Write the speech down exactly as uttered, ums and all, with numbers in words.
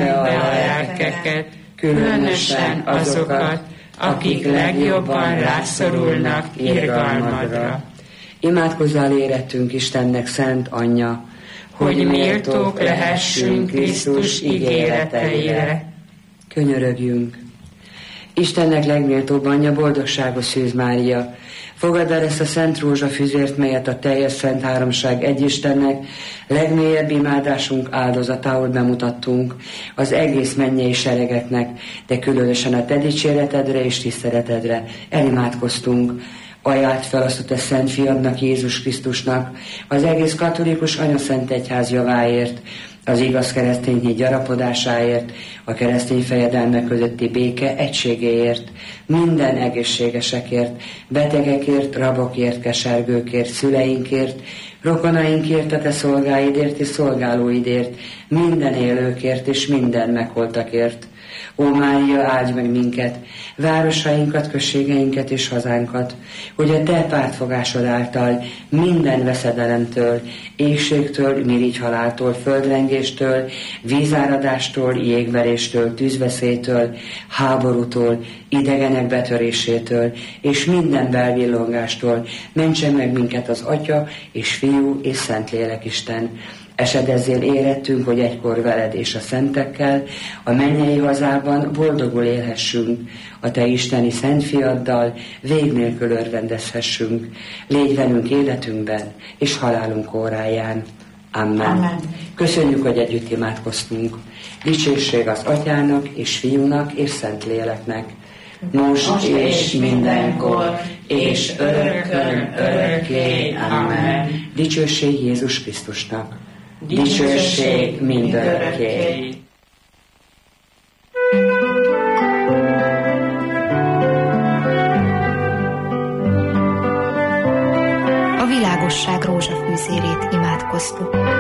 be a lelkeket, különösen azokat, akik legjobban rászorulnak irgalmadra. Imádkozzál érettünk Istennek szent anyja, hogy méltók lehessünk Krisztus ígéreteire. Könyörögjünk! Istennek legméltóbb anyja, boldogságos Szűz Mária, fogadd el ezt a szent rózsafüzért, melyet a teljes szent háromság egy Istennek legmélyebb imádásunk áldozatául bemutattunk az egész mennyei seregeknek, de különösen a te dicséretedre és tiszteletedre elimádkoztunk. Ajánlt fel azt a te szent fiadnak, Jézus Krisztusnak, az egész katolikus anyaszent egyház javáért, az igaz keresztény hit gyarapodásáért, a keresztény fejedelmek közötti béke egységéért, minden egészségesekért, betegekért, rabokért, kesergőkért, szüleinkért, rokonainkért, a te szolgáidért és szolgálóidért, minden élőkért és minden megholtakért. Ó Mária, áldj meg minket, városainkat, községeinket és hazánkat, hogy a te pártfogásod által minden veszedelemtől, éhségtől, mirigyhaláltól, földrengéstől, vízáradástól, jégveréstől, tűzveszélytől, háborútól, idegenek betörésétől és minden belvillongástól mentsen meg minket az Atya és Fiú és Szentlélek Isten. Esedezzél érettünk, hogy egykor veled és a szentekkel a mennyei hazában boldogul élhessünk, a te isteni szent fiaddal vég nélkül örvendezhessünk. Légy velünk életünkben és halálunk óráján. Amen. Amen. Köszönjük, hogy együtt imádkoztunk. Dicsőség az Atyának és Fiúnak és Szentléleknek. Most, Most és mindenkor, és örökkön örökké. Amen. Dicsőség Jézus Krisztusnak. Dicsőség mindörökké. A világosság rózsafűzérét imádkoztuk.